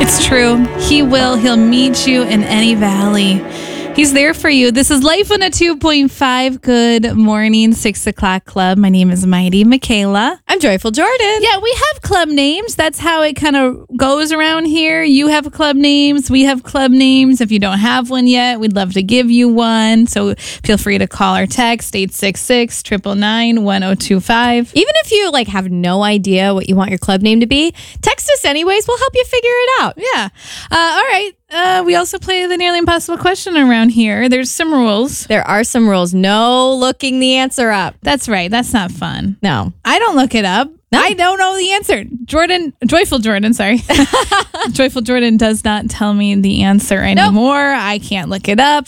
It's true. He will. He'll meet you in any valley. He's there for you. This is Life on a 2.5. Good morning, 6 o'clock club. My name is Mighty Michaela. I'm Joyful Jordan. Yeah, we have club names. That's how it kind of goes around here. You have club names. We have club names. If you don't have one yet, we'd love to give you one. So feel free to call or text 866-999-1025. Even if you have no idea what you want your club name to be, text us anyways. We'll help you figure it out. Yeah. All right. We also play the Nearly Impossible Question around here. There's some rules. There are some rules. No looking the answer up. That's right. That's not fun. No. I don't look it up. No. I don't know the answer. Joyful Jordan, sorry. Joyful Jordan does not tell me the answer anymore. Nope. I can't look it up.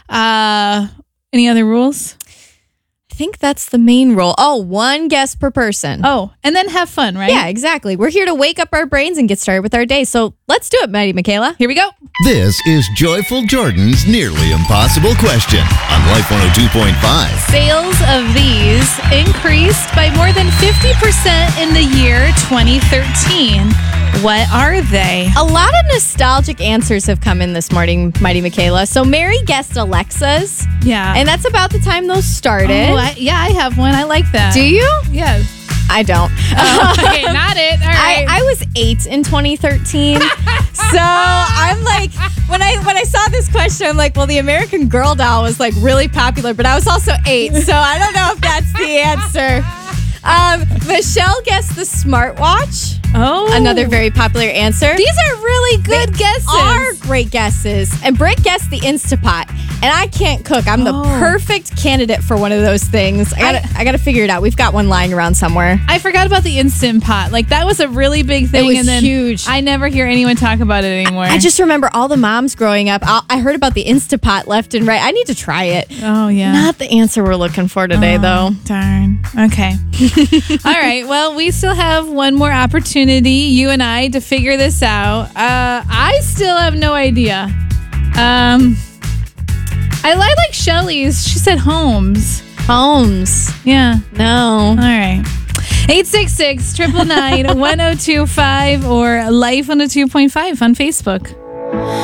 Any other rules? I think that's the main rule. Oh, one guess per person. Oh, and then have fun, right? Yeah, exactly. We're here to wake up our brains and get started with our day. So let's do it, Mighty Michaela. Here we go. This is Joyful Jordan's Nearly Impossible Question on Life 102.5. Sales of these increased by more than 50% in the year 2013. What are they? A lot of nostalgic answers have come in this morning, Mighty Michaela. So Mary guessed Alexas. Yeah. And that's about the time those started. Oh, I have one. I like that. Do you? Yeah. I don't. Okay, not it. All right. I was 8 in 2013. So I'm like, when I saw this question, I'm like, well, the American Girl doll was really popular, but I was also 8. So I don't know if that's the answer. Michelle guessed the smartwatch. Oh. Another very popular answer. These are really good guesses. Are great guesses. And Britt guessed the Instapot. And I can't cook. I'm the perfect candidate for one of those things. I gotta figure it out. We've got one lying around somewhere. I forgot about the Instant Pot. That was a really big thing. It was and then huge. I never hear anyone talk about it anymore. I just remember all the moms growing up. I heard about the Instapot left and right. I need to try it. Oh, yeah. Not the answer we're looking for today, though. Darn. Okay. All right. Well, we still have one more opportunity, you and I, to figure this out. I still have no idea. I like Shelly's. She said Holmes. Holmes. Yeah. No. All right. 866-999-1025 or Life on a 2.5 on Facebook.